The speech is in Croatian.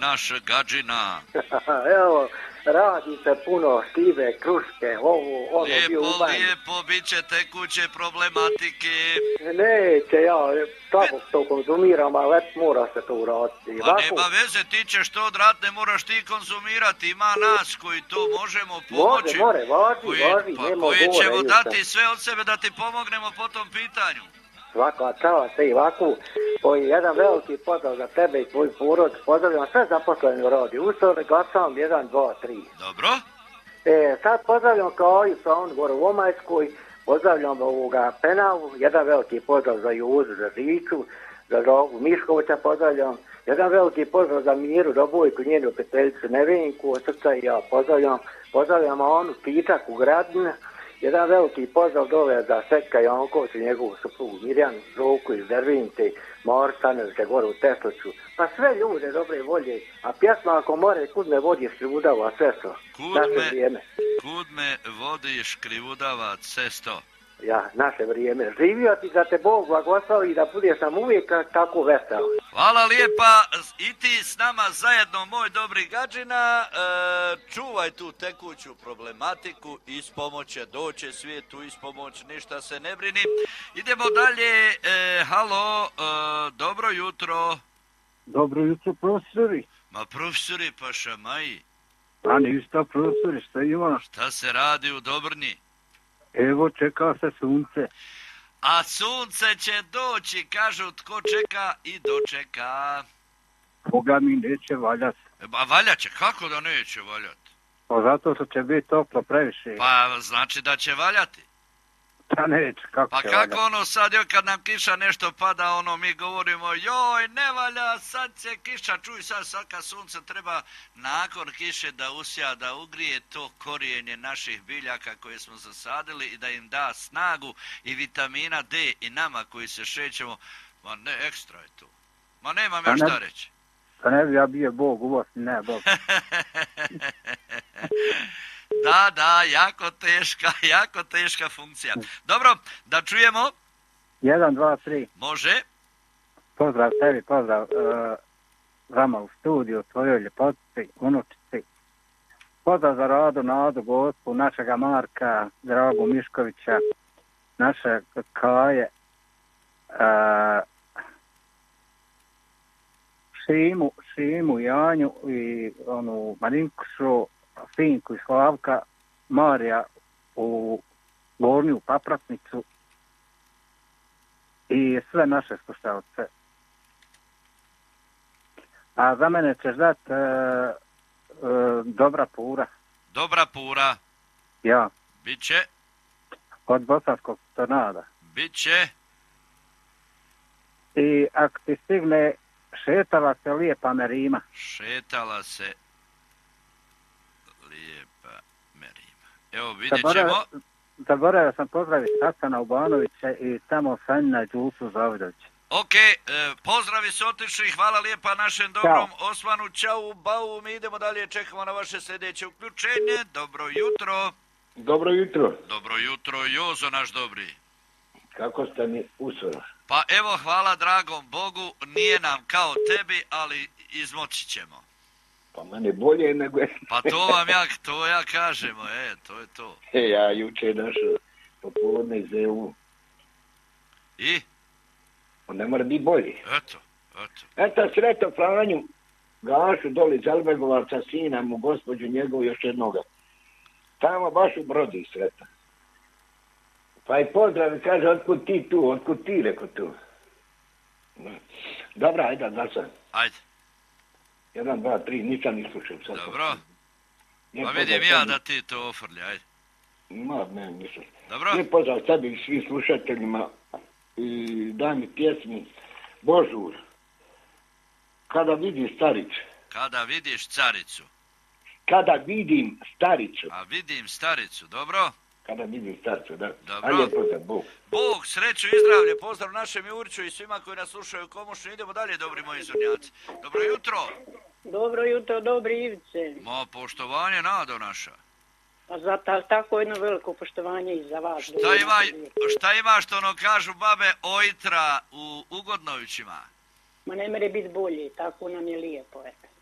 naš Gadžina? Evo, radi se puno štive, kruške, ovo lijepo, bit će tekuće problematike. Neće, ja tako to konzumiram, ali već mora se to uraditi. Pa nema veze, ti ćeš to odraditi, ne moraš ti konzumirati, ima nas koji to možemo pomoći. Važi, koji ćemo dati sve od sebe da ti pomognemo po tom pitanju. Svaka čast i ovako, jedan veliki pozdrav za tebe i tvoj porod, pozdravljam sve zaposleni u radi, ustavno glasam 1, 2, 3. Dobro. Sad pozdravljam kao i sa on gore u Omajskoj, pozdravljam ovoga Penavu, jedan veliki pozdrav za Juzu, za Žiču, za Drogu Miškovića pozdravljam, jedan veliki pozdrav za Miru, Dobojku, njenu prijateljicu Nevenku, od srca i ja pozdravljam onu Pičak u Gradina. Jedan veliki pozdrav dole za Setka Janković i njegovu suprugu Mirjanu Zoku iz Dervinke, Mor Stanerke gore u Tesliću. Pa sve ljude dobre volje, a pjesma ako more kud me vodiš krivudava cesto. Kud me vodiš krivudava cesto. Ja, naše vrijeme. Živio ti da te Bog blagoslovi i da budeš nam uvijek tako veselo. Hvala lijepa i ti s nama zajedno, moj dobri Gadžina. Čuvaj tu tekuću problematiku, ispomoć će doći svijetu, ispomoć, ništa se ne brini. Idemo dalje. Halo, dobro jutro. Dobro jutro, profesori. Ma profesori, pa šamaji. A ništa, profesori, šta ima? Šta se radi u Dobrni? Evo, čeka se sunce. A sunce će doći, kažu tko čeka i dočeka. Boga mi neće valjati. A valja će, kako da neće valjati? Pa zato što će biti toplo previše. Pa znači da će valjati. Pa neće, kako će valjati. Pa kako ono sad, kad nam kiša nešto pada, mi govorimo, joj, ne valja, sad će kiša, čuj sad kad sunce treba nakon kiše da usja, da ugrije to korijenje naših biljaka koje smo zasadili i da im da snagu i vitamina D i nama koji se šećemo. Ma ne, ekstra je to. Ma nemam ja šta reći. Pa ne bi ja bio Bog u vas, ne Bog. Da, jako teška funkcija. Dobro, da čujemo. 1, 2, 3. Može. Pozdrav tebi, pozdrav vama u studiju, tvojoj ljepotici, unučici. Pozdrav za Radu, Nadu, Gospu, našega Marka, Dragu Miškovića, naše Kaje, Šimu, Janju i onu Marinkušu, Finku i Slavka, Marija u Gornju Paprasnicu i sve naše slušalce. A za mene ćeš dati Dobra Pura. Dobra Pura. Ja. Biće. Od Bosanskog Tornada. Biće. I ako ti stigne, šetala se lijepa Merima. Šetala se lijepa Merima. Evo, vidjet ćemo. Zaboravio sam pozdraviti Hasana Ubanovića i tamo Sanjina Đusu Zavidovića. Ok, pozdravi su otišli, hvala lijepa našem dobrom Osmanu, čau, bau, mi idemo dalje, čekamo na vaše sljedeće uključenje. Dobro jutro. Dobro jutro. Dobro jutro, Jozo naš dobri. Kako ste mi usoro? Pa evo, hvala dragom Bogu, nije nam kao tebi, ali izmoći ćemo. Pa mene bolje nego... Pa to ja kažemo, to je to. Ja juče došao popodne iz EU. I? On ne mora biti bolji. Eto. Eto, sreto Franju, Gašu, doli iz Albegovaca, sina mu, gospođu njegovu, još jednoga. Tamo baš u Brodi sreto. Pa i pozdrav, kaže, otkud ti tu, otkud ti, reko tu. Dobra, ajde, da sam. Ajde. 1, 2, 3, nisam ni slušao. Dobro. Pa vidim ja da ti to ofrlja, ajde. Ne, nisam. Dobro. Lijep pozdrav sebi i svim slušateljima i daj mi pjesmi Božur. Kada vidim staricu. Kada vidiš caricu. Kada vidim staricu. A vidim staricu, dobro? Kada vidim staricu, da. Dobro. Ajde, pozdrav, Bog. Bog, sreću i zdravlje, pozdrav našem Juriću i svima koji nas slušaju u Komušu. Idemo dalje, dobri moji zornjaci. Dobro jutro. Dobro jutro, dobri Ivice. Ma, poštovanje, Nado naša. Pa zato tako jedno veliko poštovanje i za vas. Šta ima što kažu babe ojtra u Ugodnovićima? Ma ne mere biti bolje, tako nam je lijepo, eto.